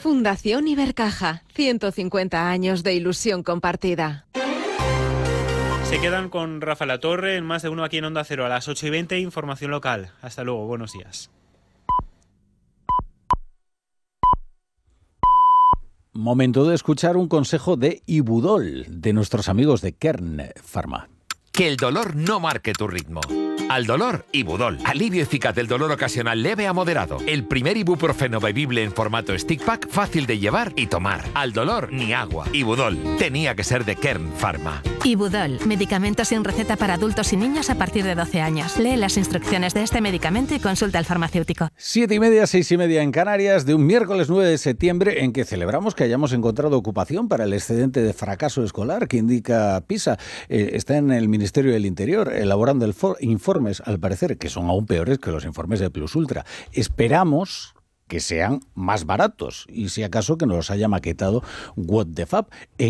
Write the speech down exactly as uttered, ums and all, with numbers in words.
Fundación Ibercaja, ciento cincuenta años de ilusión compartida. Se quedan con Rafa Latorre en Más de Uno aquí en Onda Cero a las ocho y veinte, información local. Hasta luego, buenos días. Momento de escuchar un consejo de Ibudol, de nuestros amigos de Kern Pharma. Que el dolor no marque tu ritmo. Al dolor, Ibudol. Alivio eficaz del dolor ocasional leve a moderado. El primer ibuprofeno bebible en formato stick pack, fácil de llevar y tomar. Al dolor, ni agua. Ibudol. Tenía que ser de Kern Pharma. Ibudol. Medicamento sin receta para adultos y niños a partir de doce años. Lee las instrucciones de este medicamento y consulta al farmacéutico. Siete y media, seis y media en Canarias, de un miércoles nueve de septiembre, en que celebramos que hayamos encontrado ocupación para el excedente de fracaso escolar que indica PISA. Eh, está en el Ministerio del Interior, elaborando el for- informes, al parecer, que son aún peores que los informes de Plus Ultra. Esperamos que sean más baratos y, si acaso, que nos los haya maquetado What the Fab.